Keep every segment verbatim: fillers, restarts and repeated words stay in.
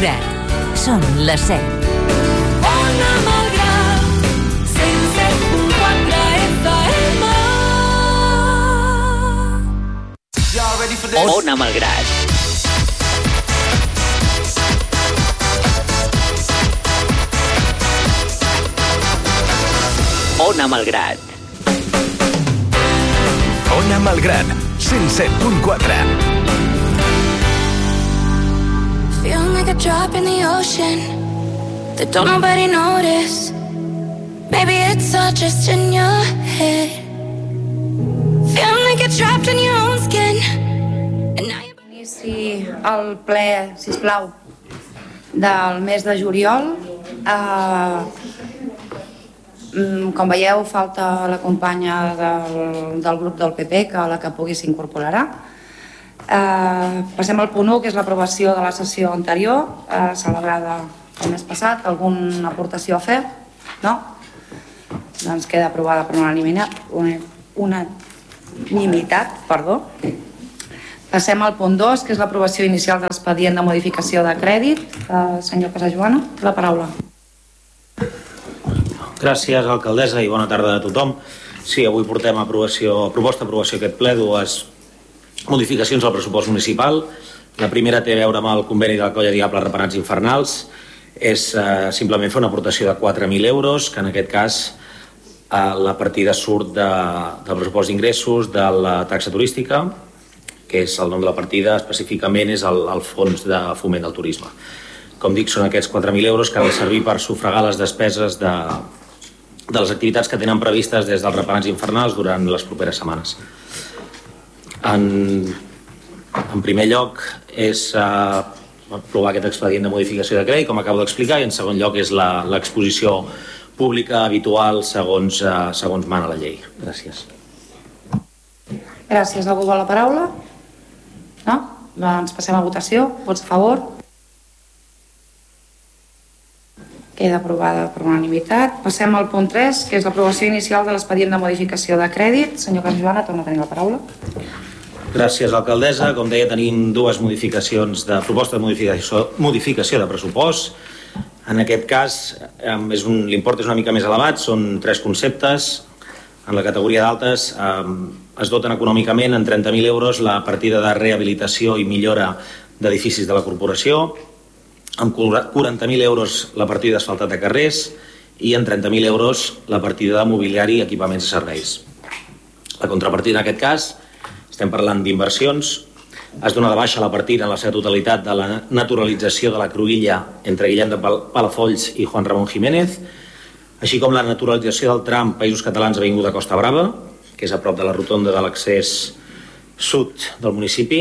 Malgrat. Són les set. Ona Malgrat, cent set punt quatre F M. Ona Malgrat. Ona Malgrat. Ona Malgrat, cent set punt quatre. Feeling like a drop in the ocean that don't nobody notice. Maybe it's all just in your head. Feeling like you're trapped in your own skin. And now you're... Inici el ple, sisplau, del mes de juliol. Uh, com veieu, falta la companya del, del grup del P P, que a la que pugui s'incorporarà. Uh, passem al punt u, que és l'aprovació de la sessió anterior, uh, celebrada el mes passat. Alguna aportació a fer? No? Doncs queda aprovada per unanimitat. Una, unanimitat, perdó. Passem al punt dos, que és l'aprovació inicial de l'expedient de modificació de crèdit. Uh, senyor Casajoana, la paraula. Gràcies, alcaldessa, i bona tarda a tothom. Sí, avui portem a aprovació, proposta d'aprovació aquest ple, dues modificacions al pressupost municipal. La primera té a veure amb el conveni de la Colla Diable Reparats Infernals. És eh, simplement fer una aportació de quatre mil euros, que en aquest cas eh, la partida surt de, del pressupost d'ingressos de la taxa turística, que és el nom de la partida, específicament és el, el fons de foment del turisme. Com dic, són aquests quatre mil euros que han de servir per sufragar les despeses de, de les activitats que tenen previstes des dels reparats infernals durant les properes setmanes. En, en primer lloc és uh, aprovar aquest expedient de modificació de crèdit, com acabo d'explicar, i en segon lloc és l'exposició pública habitual segons, uh, segons mana la llei. Gràcies. Gràcies. Algú vol la paraula? No? Doncs passem a votació. Vots a favor? Queda aprovada per unanimitat. Passem al punt tres, que és l'aprovació inicial de l'expedient de modificació de crèdit. Senyor Casajoana, torna a tenir la paraula. Gràcies, alcaldessa. Com deia, tenim dues modificacions de proposta de modificació, modificació de pressupost. En aquest cas, l'import és una mica més elevat, són tres conceptes. En la categoria d'altes eh, es doten econòmicament en trenta mil euros la partida de rehabilitació i millora d'edificis de la corporació, amb quaranta mil euros la partida d'asfaltat de carrers i en trenta mil euros la partida de mobiliari i equipaments i serveis. La contrapartida en aquest cas, estem parlant d'inversions, es dona de baixa la partida en la seva totalitat de la naturalització de la cruïlla entre Guillem de Palafolls i Juan Ramon Jiménez, així com la naturalització del tram Països Catalans Avinguda Costa Brava, que és a prop de la rotonda de l'accés sud del municipi,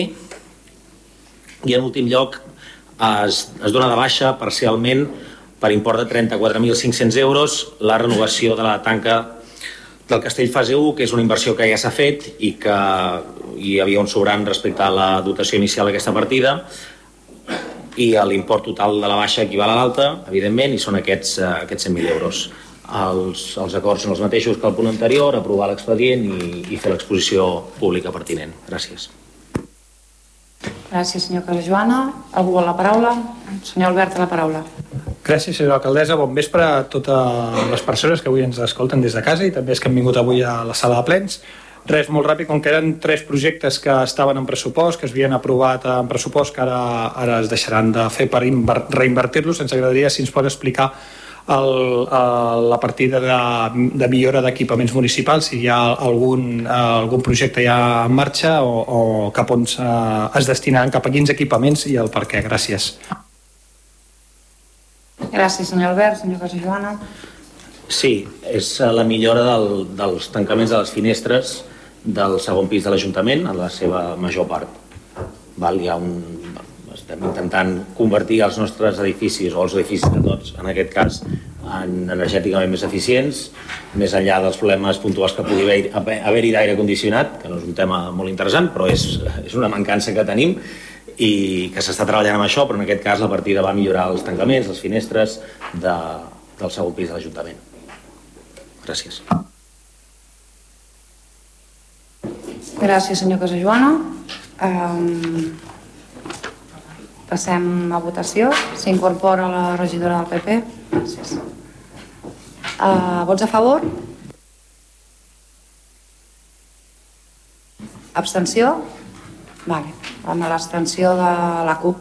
i en últim lloc es, es dona de baixa parcialment per import de trenta-quatre mil cinc-cents euros la renovació de la tanca del Castell Fase u, que és una inversió que ja s'ha fet i que hi havia un sobrant respecte a la dotació inicial d'aquesta partida, i l'import total de la baixa equival a l'alta, evidentment, i són aquests, aquests cent mil euros. Els, els acords són els mateixos que el punt anterior, aprovar l'expedient i, i fer l'exposició pública pertinent. Gràcies. Gràcies, senyor Casajoana. Algú vol la paraula? Senyor Albert, la paraula. Gràcies, senyora alcaldessa. Bon vespre a totes les persones que avui ens escolten des de casa i també els que han vingut avui a la sala de plens. Res, molt ràpid, com que eren tres projectes que estaven en pressupost, que es havien aprovat en pressupost, que ara, ara es deixaran de fer per reinvertir-los, ens agradaria si ens pot explicar el, el, la partida de, de millora d'equipaments municipals, si hi ha algun, algun projecte ja en marxa o, o cap on es destinaran, cap a quins equipaments i el per què. Gràcies. Gràcies, senyor Albert. Senyor Casajoana. Sí, és la millora del, dels tancaments de les finestres del segon pis de l'Ajuntament en la seva major part. Val? Hi ha un... Estem intentant convertir els nostres edificis, o els edificis de tots, en aquest cas, en energèticament més eficients, més enllà dels problemes puntuals que pugui haver-hi d'aire condicionat, que no és un tema molt interessant, però és, és una mancança que tenim i que s'està treballant amb això, però en aquest cas la partida va millorar els tancaments, les finestres de, del segon pis de l'Ajuntament. Gràcies. Gràcies, senyor Casajoana. Um... Passem a votació. S'incorpora la regidora del P P. Gràcies. Uh, vots a favor? Abstenció? Vale. Amb l'abstenció de la CUP.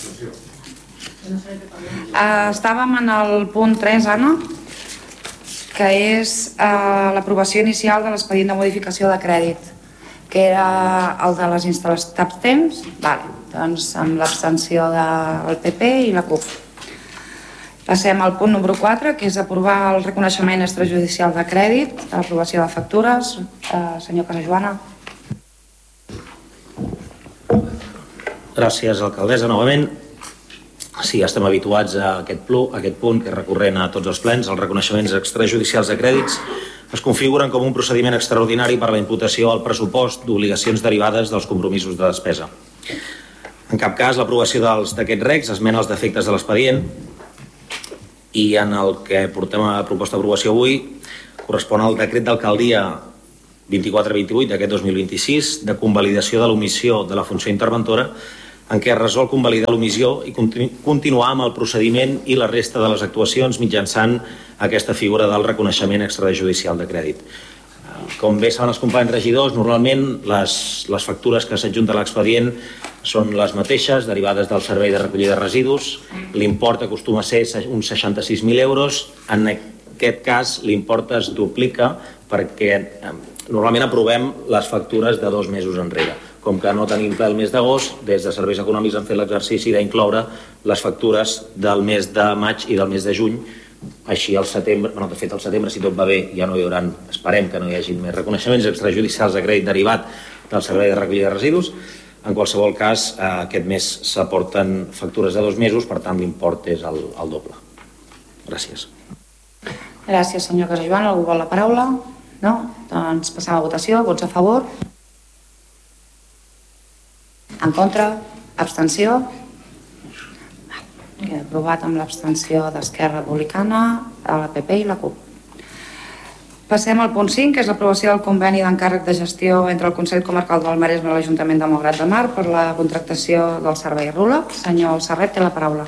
Uh, estàvem en el punt tres, Anna, que és uh, l'aprovació inicial de l'expedient de modificació de crèdit, que era el de les instal·lacions taps temps. Vale. Doncs amb l'abstenció del P P i la CUP. Passem al punt número quatre, que és aprovar el reconeixement extrajudicial de crèdit, l'aprovació de factures. Uh, senyor Casajoana. Gràcies, alcaldessa, novament. Sí, estem habituats a aquest, plu, a aquest punt, que és recurrent a tots els plens. Els reconeixements extrajudicials de crèdits es configuren com un procediment extraordinari per a la imputació al pressupost d'obligacions derivades dels compromisos de despesa. En cap cas, l'aprovació d'aquests regs esmena els defectes de l'expedient i en el que portem a proposta d'aprovació avui correspon al decret d'alcaldia vint-i-quatre vint-i-vuit d'aquest dos mil vint-i-sis de convalidació de l'omissió de la funció interventora, en què es resol convalidar l'omissió i continuar amb el procediment i la resta de les actuacions mitjançant aquesta figura del reconeixement extrajudicial de crèdit. Com bé saben els companys regidors, normalment les, les factures que s'adjunten a l'expedient són les mateixes, derivades del servei de recollida de residus. L'import acostuma a ser uns seixanta-sis mil euros. En aquest cas, l'import es duplica perquè normalment aprovem les factures de dos mesos enrere. Com que no tenim ple el mes d'agost, des de Serveis Econòmics han fet l'exercici d'incloure les factures del mes de maig i del mes de juny. Així al setembre, bueno, de fet al setembre, si tot va bé, ja no hi haurà, esperem que no hi hagi més reconeixements extrajudicials de crèdit derivat del servei de recollida de residus. En qualsevol cas, aquest mes s'aporten factures de dos mesos, per tant l'import és el, el doble. Gràcies. Gràcies, senyor Casajoan. Algú vol la paraula? No? Doncs passem a votació. Vots a favor? En contra? Abstenció? Queda aprovat amb l'abstenció d'Esquerra Republicana, la P P i la CUP. Passem al punt cinc, que és l'aprovació del conveni d'encàrrec de gestió entre el Consell Comarcal del Maresme i l'Ajuntament de Malgrat de Mar per la contractació del servei Rula. Senyor Serret, té la paraula.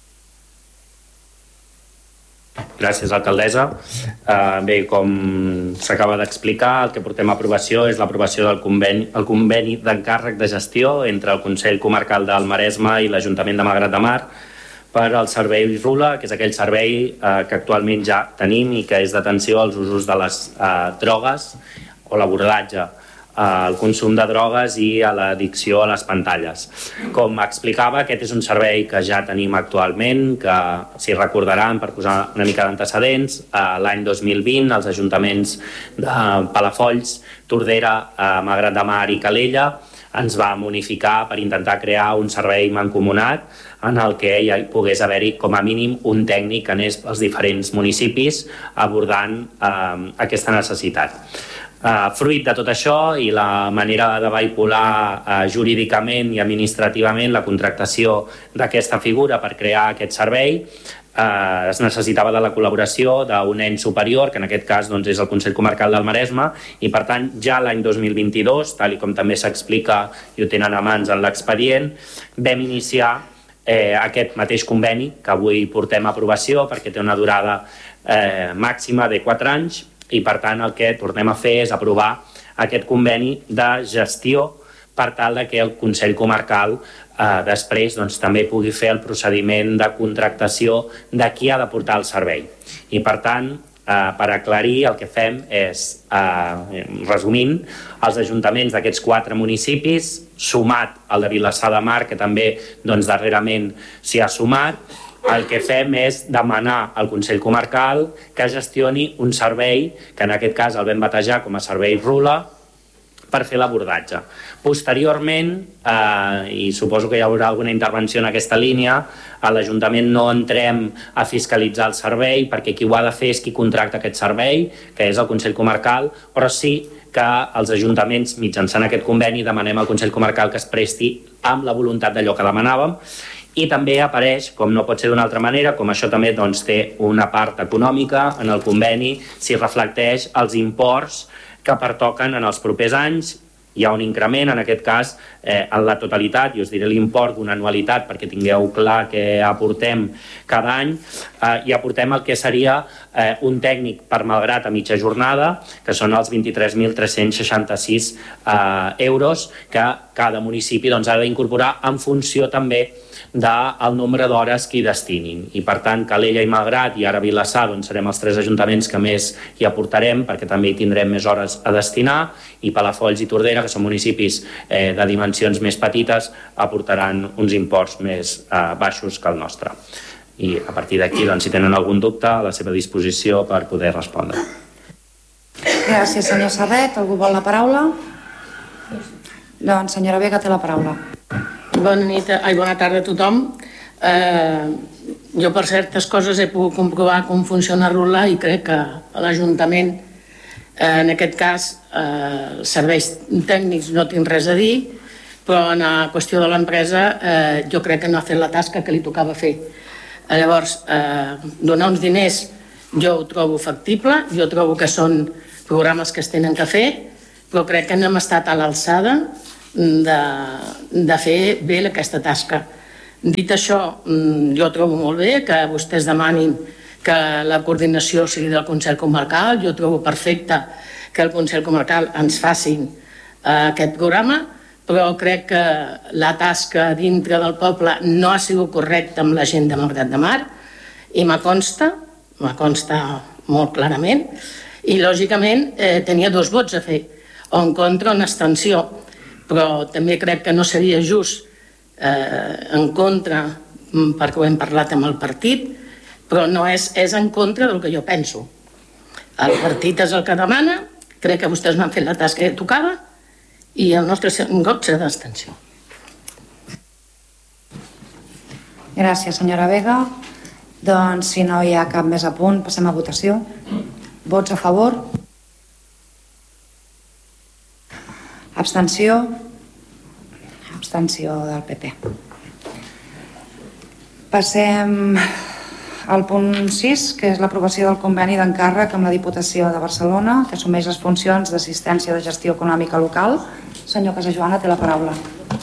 Gràcies, alcaldessa. Uh, bé, com s'acaba d'explicar, el que portem a aprovació és l'aprovació del conveni, el conveni d'encàrrec de gestió entre el Consell Comarcal del Maresme i l'Ajuntament de Malgrat de Mar per al servei Rula, que és aquell servei eh, que actualment ja tenim i que és d'atenció als usos de les eh, drogues o l'abordatge, eh, el consum de drogues i a l'addicció a les pantalles. Com explicava, aquest és un servei que ja tenim actualment, que si recordaran, per posar una mica d'antecedents, eh, l'any dos mil vint els ajuntaments de Palafolls, Tordera, eh, Malgrat de Mar i Calella ens va modificar per intentar crear un servei mancomunat en el que hi pogués haver-hi com a mínim un tècnic que anés als diferents municipis abordant eh, aquesta necessitat. Eh, fruit de tot això i la manera de vehicular eh, jurídicament i administrativament la contractació d'aquesta figura per crear aquest servei, Eh, es necessitava de la col·laboració d'un ens superior, que en aquest cas doncs, és el Consell Comarcal del Maresme, i per tant ja l'any dos mil vint-i-dos, tal com també s'explica i ho tenen a mans en l'expedient, vam iniciar eh, aquest mateix conveni que avui portem a aprovació perquè té una durada eh, màxima de quatre anys i per tant el que tornem a fer és aprovar aquest conveni de gestió per tal que el Consell Comarcal eh, després doncs, també pugui fer el procediment de contractació de qui ha de portar el servei. I per tant, eh, per aclarir, el que fem és, eh, resumint, els ajuntaments d'aquests quatre municipis, sumat al de Vilassar de Mar, que també doncs, darrerament s'hi ha sumat, el que fem és demanar al Consell Comarcal que gestioni un servei, que en aquest cas el vam batejar com a servei Rula, per fer l'abordatge. Posteriorment, eh, i suposo que hi haurà alguna intervenció en aquesta línia, a l'Ajuntament no entrem a fiscalitzar el servei perquè qui ho ha de fer és qui contracta aquest servei, que és el Consell Comarcal, però sí que els ajuntaments, mitjançant aquest conveni, demanem al Consell Comarcal que es presti amb la voluntat d'allò que demanàvem. I també apareix, com no pot ser d'una altra manera, com això també doncs, té una part econòmica en el conveni, s'hi reflecteix els imports que pertoquen en els propers anys hi ha un increment, en aquest cas, eh, en la totalitat, i us diré l'import d'una anualitat perquè tingueu clar que aportem cada any, eh, i aportem el que seria eh, un tècnic per malgrat a mitja jornada, que són els vint-i-tres mil tres-cents seixanta-sis eh, euros que cada municipi doncs, ha d'incorporar en funció també del nombre d'hores que hi destinin. I per tant, Calella i Malgrat i ara Vilassar doncs, serem els tres ajuntaments que més hi aportarem perquè també hi tindrem més hores a destinar, i Palafolls i Tordera, que són municipis eh, de dimensions més petites, aportaran uns imports més eh, baixos que el nostre. I a partir d'aquí, doncs, si tenen algun dubte, a la seva disposició per poder respondre. Gràcies, senyor Serret. Algú vol la paraula? Doncs, senyora Vega, té la paraula. Bona nit, ai, bona tarda a tothom. Eh, jo per certes coses he pogut comprovar com funciona Rula i crec que l'Ajuntament, eh, en aquest cas, eh, els serveis tècnics no tinc res a dir, però en la qüestió de l'empresa eh, jo crec que no ha fet la tasca que li tocava fer. Eh, llavors, eh, donar uns diners jo ho trobo factible, jo trobo que són programes que es tenen que fer, però crec que no hem estat a l'alçada De, de fer bé aquesta tasca. Dit això, jo trobo molt bé que vostès demanin que la coordinació sigui del Consell Comarcal, jo trobo perfecte que el Consell Comarcal ens facin eh, aquest programa, però crec que la tasca dintre del poble no ha sigut correcta amb la gent de Malgrat de Mar, i me consta, me consta molt clarament, i lògicament eh, tenia dos vots a fer, o en contra o en abstenció, però també crec que no seria just eh, en contra, perquè ho hem parlat amb el partit, però no és, és en contra del que jo penso. El partit és el que demana, crec que vostès no han fet la tasca que tocava, i el nostre vot serà d'abstenció. Gràcies, senyora Vega. Doncs, si no hi ha cap més apunt, passem a votació. Vots a favor? Abstenció? Abstenció del P P. Passem al punt sis, que és l'aprovació del conveni d'encàrrec amb la Diputació de Barcelona, que assumeix les funcions d'assistència de gestió econòmica local. Senyor Casajoana, té la paraula.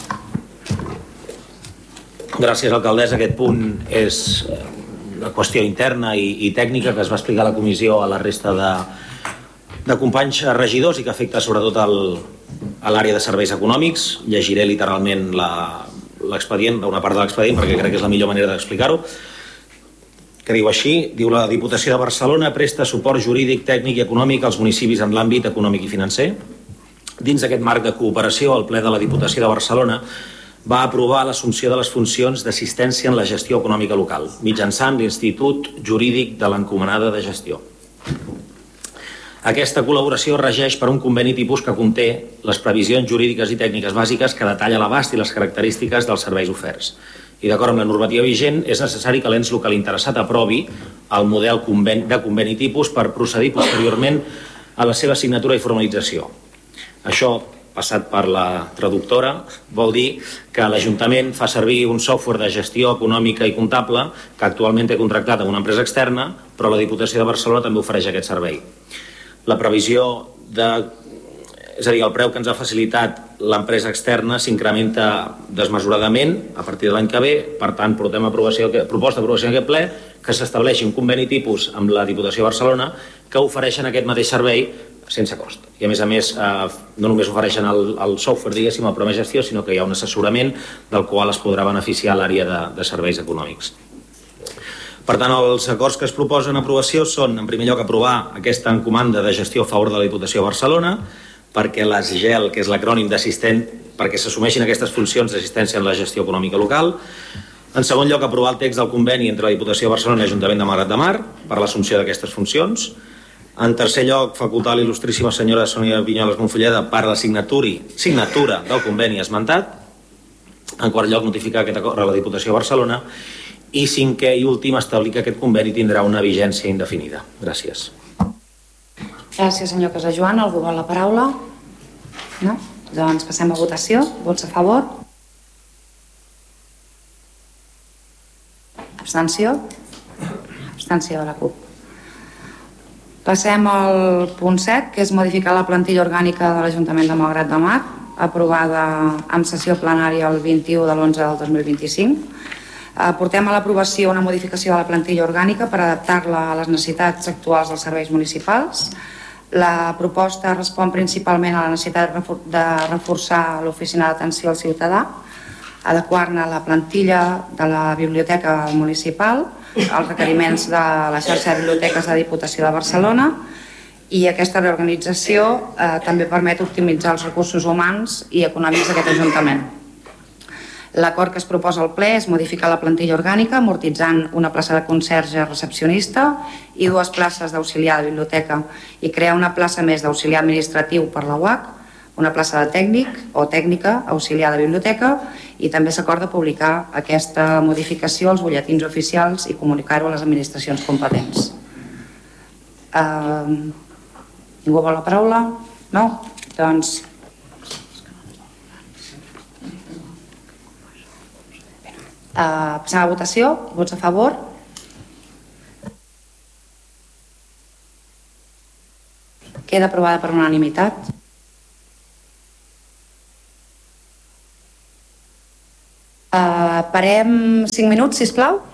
Gràcies, alcaldessa. Aquest punt és una qüestió interna i, i tècnica que es va explicar a la comissió a la resta de, de companys regidors i que afecta sobretot el, a l'àrea de serveis econòmics. Llegiré literalment l'expedient, una part de l'expedient, perquè crec que és la millor manera d'explicar-ho, que diu així: diu la Diputació de Barcelona presta suport jurídic, tècnic i econòmic als municipis en l'àmbit econòmic i financer. Dins d'aquest marc de cooperació, el ple de la Diputació de Barcelona va aprovar l'assumpció de les funcions d'assistència en la gestió econòmica local, mitjançant l'Institut Jurídic de l'Encomanada de Gestió. Aquesta col·laboració regeix per un conveni tipus que conté les previsions jurídiques i tècniques bàsiques que detalla l'abast i les característiques dels serveis oferts. I d'acord amb la normativa vigent, és necessari que l'ens local interessat aprovi el model de conveni tipus per procedir posteriorment a la seva signatura i formalització. Això, passat per la traductora, vol dir que l'Ajuntament fa servir un software de gestió econòmica i comptable que actualment té contractat amb una empresa externa, però la Diputació de Barcelona també ofereix aquest servei. La previsió de... és a dir, el preu que ens ha facilitat l'empresa externa s'incrementa desmesuradament a partir de l'any que ve. Per tant, portem aprovació, proposta d'aprovació en aquest ple que s'estableixi un conveni tipus amb la Diputació de Barcelona que ofereixen aquest mateix servei sense cost. I a més a més, eh, no només ofereixen el, el software, diguéssim, el programa de gestió, sinó que hi ha un assessorament del qual es podrà beneficiar l'àrea de, de serveis econòmics. Per tant, els acords que es proposen a aprovació són, en primer lloc, aprovar aquesta encomanda de gestió a favor de la Diputació de Barcelona, perquè l'A S G E L, que és l'acrònim d'assistent, perquè s'assumeixin aquestes funcions d'assistència en la gestió econòmica local. En segon lloc, aprovar el text del conveni entre la Diputació de Barcelona i l'Ajuntament de Malgrat de Mar per l'assumpció d'aquestes funcions. En tercer lloc, facultar l'il·lustríssima senyora Sònia Vinyoles Monfolleda per la signatura del conveni esmentat. En quart lloc, notificar aquest acord a la Diputació de Barcelona. I cinquè i últim, establir que aquest conveni tindrà una vigència indefinida. Gràcies. Gràcies, senyor Casajoan. Algú vol la paraula? No? Doncs passem a votació. Vots a favor? Abstenció? Abstenció de la CUP. Passem al punt set, que és modificar la plantilla orgànica de l'Ajuntament de Malgrat de Mar. aprovada en sessió plenària el vint-i-u de l'onze del dos mil vint-i-cinc. Portem a l'aprovació una modificació de la plantilla orgànica per adaptar-la a les necessitats actuals dels serveis municipals. La proposta respon principalment a la necessitat de reforçar l'oficina d'atenció al ciutadà, adequar-ne la plantilla de la biblioteca municipal als requeriments de la xarxa de biblioteques de Diputació de Barcelona, i aquesta reorganització eh, també permet optimitzar els recursos humans i econòmics d'aquest Ajuntament. L'acord que es proposa al ple és modificar la plantilla orgànica amortitzant una plaça de conserge recepcionista i dues places d'auxiliar de biblioteca i crear una plaça més d'auxiliar administratiu per la U A C, una plaça de tècnic o tècnica auxiliar de biblioteca, i també s'acorda publicar aquesta modificació als butlletins oficials i comunicar-ho a les administracions competents. Uh, ningú vol la paraula? No? Doncs Uh, passem a votació. Vots a favor? Queda aprovada per unanimitat. Uh, parem cinc minuts, sisplau.